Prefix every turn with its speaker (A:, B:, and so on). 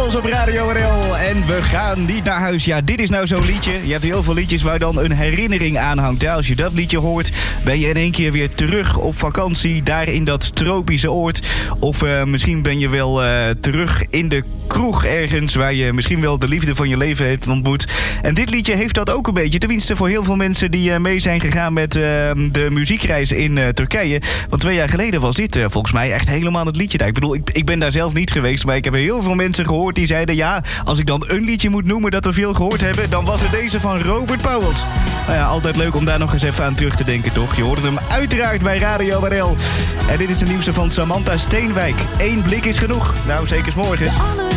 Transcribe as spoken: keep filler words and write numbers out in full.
A: Pebbles op Radio R L. En we gaan niet naar huis. Ja, dit is nou zo'n liedje. Je hebt heel veel liedjes waar dan een herinnering aan hangt. Ja, als je dat liedje hoort, ben je in één keer weer terug op vakantie. Daar in dat tropische oord. Of uh, misschien ben je wel uh, terug in de kroeg ergens waar je misschien wel de liefde van je leven hebt ontmoet. En dit liedje heeft dat ook een beetje. Tenminste voor heel veel mensen die uh, mee zijn gegaan met uh, de muziekreis in uh, Turkije. Want twee jaar geleden was dit uh, volgens mij echt helemaal het liedje daar. Ik bedoel, ik, ik ben daar zelf niet geweest, maar ik heb heel veel mensen gehoord die zeiden, ja, als ik dan een liedje moet noemen dat we veel gehoord hebben, dan was het deze van Robert Pauwels. Nou ja, altijd leuk om daar nog eens even aan terug te denken, toch? Je hoorde hem uiteraard bij Radio R L. En dit is de nieuwste van Samantha Steenwijk. Eén blik is genoeg. Nou, zeker 's morgens.